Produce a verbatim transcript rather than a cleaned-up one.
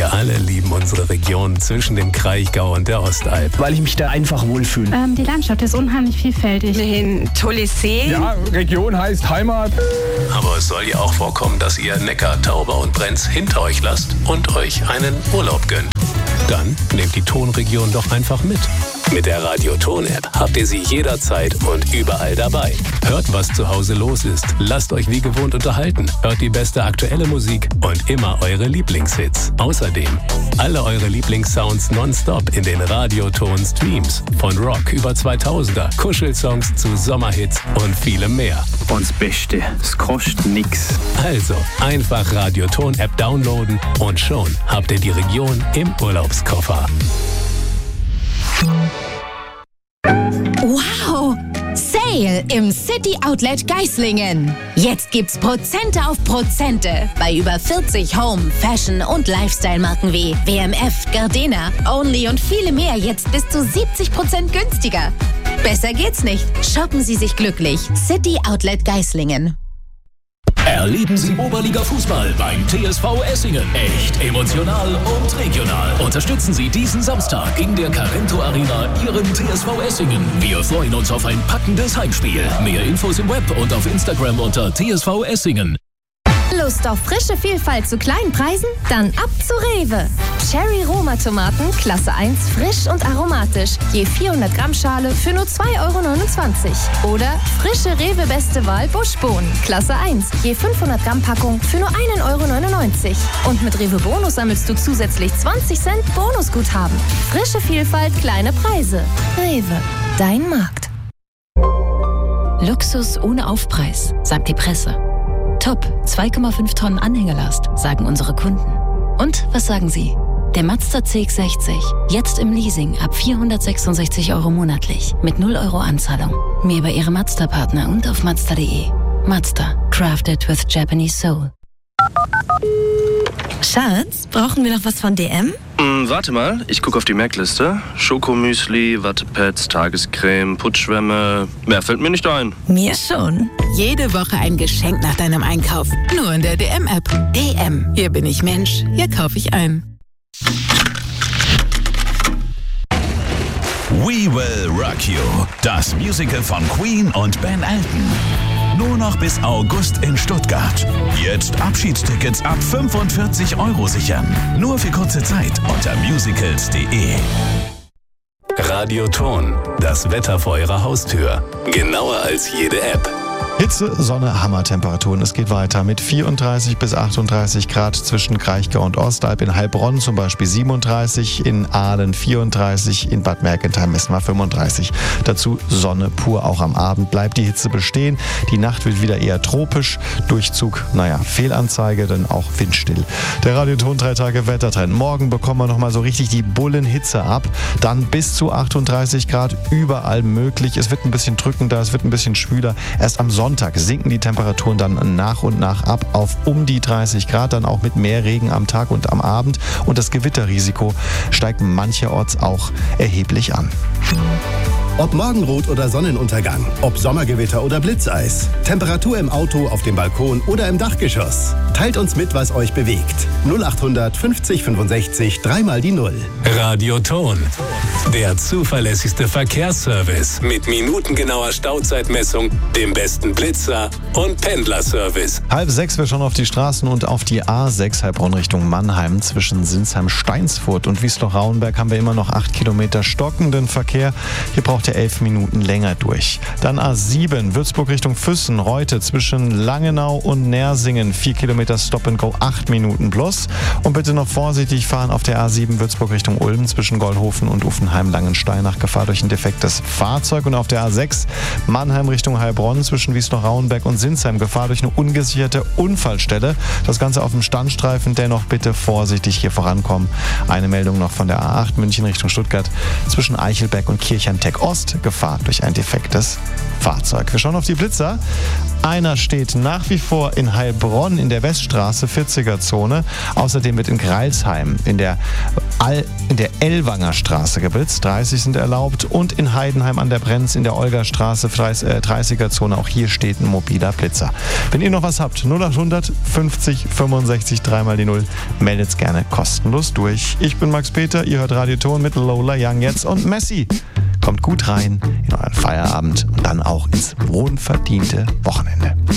Wir alle lieben unsere Region zwischen dem Kraichgau und der Ostalb. Weil ich mich da einfach wohlfühle. Ähm, die Landschaft ist unheimlich vielfältig. Ein tolles See. Ja, Region heißt Heimat. Aber es soll ja auch vorkommen, dass ihr Neckar, Tauber und Brenz hinter euch lasst und euch einen Urlaub gönnt. Dann nehmt die Tonregion doch einfach mit. Mit der Radio-Ton-App habt ihr sie jederzeit und überall dabei. Hört, was zu Hause los ist. Lasst euch wie gewohnt unterhalten. Hört die beste aktuelle Musik und immer eure Lieblingshits. Außerdem alle eure Lieblingssounds nonstop in den Radio-Ton-Streams. Von Rock über zweitausender, Kuschelsongs zu Sommerhits und vielem mehr. Und das Beste, es kostet nix. Also einfach Radio-Ton-App downloaden und schon habt ihr die Region im Urlaubskoffer. Wow! Sale im City Outlet Geislingen. Jetzt gibt's Prozente auf Prozente bei über vierzig Home-, Fashion- und Lifestyle-Marken wie W M F, Gardena, Only und viele mehr jetzt bis zu siebzig Prozent günstiger. Besser geht's nicht. Shoppen Sie sich glücklich. City Outlet Geislingen. Erleben Sie Oberliga-Fußball beim T S V Essingen. Echt emotional und regional. Unterstützen Sie diesen Samstag in der Carento Arena Ihren T S V Essingen. Wir freuen uns auf ein packendes Heimspiel. Mehr Infos im Web und auf Instagram unter T S V Essingen. Lust auf frische Vielfalt zu kleinen Preisen? Dann ab zu Rewe. Cherry Roma Tomaten, Klasse eins, frisch und aromatisch. Je vierhundert Gramm Schale für nur zwei Euro neunundzwanzig. Oder frische Rewe Beste Wahl Buschbohnen, Klasse eins. Je fünfhundert Gramm Packung für nur ein Euro neunundneunzig. Und mit Rewe Bonus sammelst du zusätzlich zwanzig Cent Bonusguthaben. Frische Vielfalt, kleine Preise. Rewe, dein Markt. Luxus ohne Aufpreis, sagt die Presse. Top, zwei Komma fünf Tonnen Anhängelast, sagen unsere Kunden. Und was sagen Sie? Der Mazda C X sechzig, jetzt im Leasing ab vierhundertsechsundsechzig Euro monatlich, mit null Euro Anzahlung. Mehr bei Ihrem Mazda-Partner und auf mazda punkt de. Mazda, crafted with Japanese soul. Schatz, brauchen wir noch was von D M? Mm, warte mal, ich gucke auf die Merkliste. Schokomüsli, Wattepads, Tagescreme, Putzschwämme. Mehr fällt mir nicht ein. Mir schon. Jede Woche ein Geschenk nach deinem Einkauf. Nur in der D M-App. D M. Hier bin ich Mensch. Hier kaufe ich ein. We Will Rock You. Das Musical von Queen und Ben Elton. Nur noch bis August in Stuttgart. Jetzt Abschiedstickets ab fünfundvierzig Euro sichern. Nur für kurze Zeit unter musicals punkt de. Radio-Ton, das Wetter vor Ihrer Haustür. Genauer als jede App. Hitze, Sonne, Hammertemperaturen. Es geht weiter mit vierunddreißig bis achtunddreißig Grad zwischen Kraichgau und Ostalb. In Heilbronn zum Beispiel siebenunddreißig, in Aalen vierunddreißig, in Bad Mergentheim messen wir fünfunddreißig. Dazu Sonne pur. Auch am Abend bleibt die Hitze bestehen. Die Nacht wird wieder eher tropisch. Durchzug, naja, Fehlanzeige, dann auch windstill. Der Radio-Ton drei Tage Wettertrend. Morgen bekommen wir nochmal so richtig die Bullenhitze ab. Dann bis zu achtunddreißig Grad überall möglich. Es wird ein bisschen drückender, es wird ein bisschen schwüler. Erst am Sonntag sinken die Temperaturen dann nach und nach ab auf um die dreißig Grad, dann auch mit mehr Regen am Tag und am Abend. Und das Gewitterrisiko steigt mancherorts auch erheblich an. Ob Morgenrot oder Sonnenuntergang, ob Sommergewitter oder Blitzeis, Temperatur im Auto, auf dem Balkon oder im Dachgeschoss. Teilt uns mit, was euch bewegt. null achthundert fünfzig fünfundsechzig, dreimal die Null. Radio-Ton, der zuverlässigste Verkehrsservice mit minutengenauer Stauzeitmessung, dem besten Blitzer und Pendlerservice. Halb sechs wir schon auf die Straßen und auf die A sechs Heilbronn Richtung Mannheim. Zwischen Sinsheim-Steinsfurt und Wiesloch-Rauenberg haben wir immer noch acht Kilometer stockenden Verkehr. Hier braucht ihr elf Minuten länger durch. Dann A sieben, Würzburg Richtung Füssen, Reute zwischen Langenau und Nersingen, vier Kilometer Stop and Go, acht Minuten plus. Und bitte noch vorsichtig fahren auf der A sieben Würzburg Richtung Ulm zwischen Goldhofen und Uffenheim-Langenstein nach Gefahr durch ein defektes Fahrzeug. Und auf der A sechs Mannheim Richtung Heilbronn zwischen Wiesloch-Rauenberg und Sinsheim Gefahr durch eine ungesicherte Unfallstelle. Das Ganze auf dem Standstreifen, dennoch bitte vorsichtig hier vorankommen. Eine Meldung noch von der A acht München Richtung Stuttgart zwischen Eichelberg und Kirchheim-Tech Ost. Ost gefahren durch ein defektes Fahrzeug. Wir schauen auf die Blitzer. Einer steht nach wie vor in Heilbronn in der Weststraße, vierziger Zone. Außerdem wird in Greilsheim in der, Al- in der Ellwanger Straße geblitzt. dreißig sind erlaubt. Und in Heidenheim an der Brenz in der Olgastraße, dreißiger Zone. Auch hier steht ein mobiler Blitzer. Wenn ihr noch was habt, null acht hundert fünfzig fünfundsechzig dreimal die Null, meldet's gerne kostenlos durch. Ich bin Max Peter, ihr hört Radio Ton mit Lola Young jetzt und Messi. Kommt gut rein in euren Feierabend und dann auch ins wohlverdiente Wochenende.